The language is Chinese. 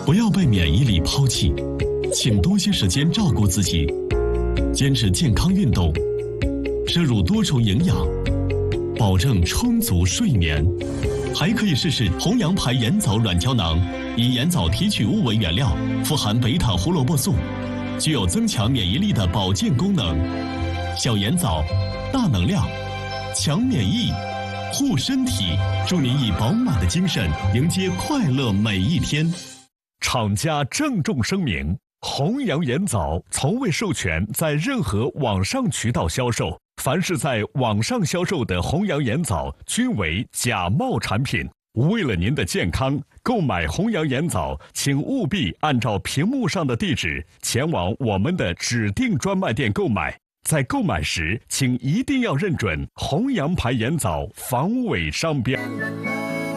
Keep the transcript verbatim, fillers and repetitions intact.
不要被免疫力抛弃，请多些时间照顾自己，坚持健康运动，摄入多重营养，保证充足睡眠。还可以试试弘扬牌盐枣软胶囊，以盐枣提取物为原料，富含贝塔胡萝卜素，具有增强免疫力的保健功能。小盐枣，大能量，强免疫，护身体，祝您以饱满的精神迎接快乐每一天。 厂家郑重声明：弘扬盐枣从未授权在任何网上渠道销售，凡是在网上销售的弘扬盐枣均为假冒产品。为了您的健康，购买弘扬盐枣，请务必按照屏幕上的地址前往我们的指定专卖店购买。在购买时，请一定要认准弘扬牌盐枣防伪商标。